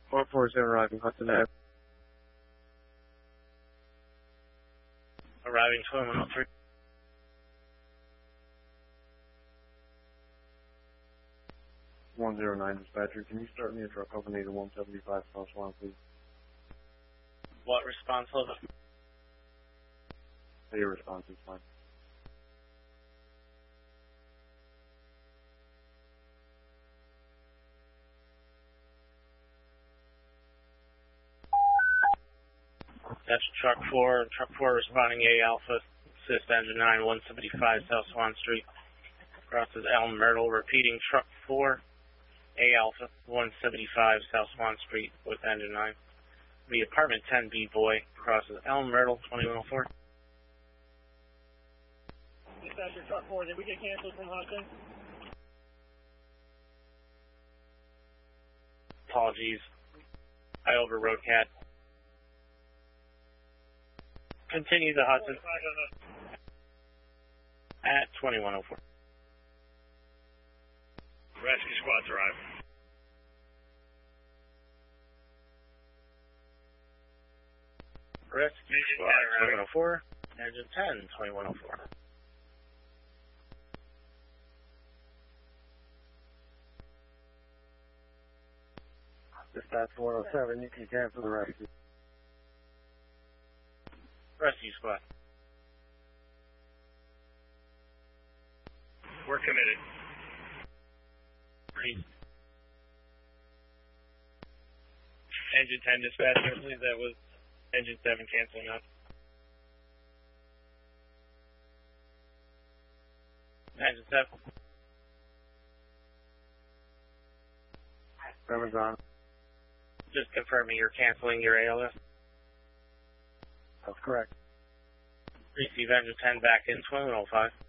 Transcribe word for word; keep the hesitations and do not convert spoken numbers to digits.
four four zero arriving Hudson Ave. Arriving twin one oh three. one zero nine dispatcher, can you start me a truck company to one seventy-five South Swan, please? What response level? Your response is fine. That's truck four. Truck four responding A Alpha. Assist engine nine, one seventy-five South Swan Street. Crosses Elm Myrtle. Repeating truck four. A Alpha, one seventy-five South Swan Street with engine nine. The apartment ten B boy crosses Elm Myrtle, twenty-one oh four. Dispatcher truck four, did we get canceled from Hudson? Apologies. I overrode Cat. Continue the Hudson at twenty-one oh four. Rescue squads arrive. Rescue squad twenty-one oh four, engine ten, twenty-one oh four. Dispatch one oh seven, you can cancel the rescue. Rescue squad. We're committed. Please. Engine ten dispatcher, I believe that was engine seven canceling out. Engine seven. Seven's on. Just confirming you're canceling your A L S. That's correct. Receive engine ten back in twin one oh five.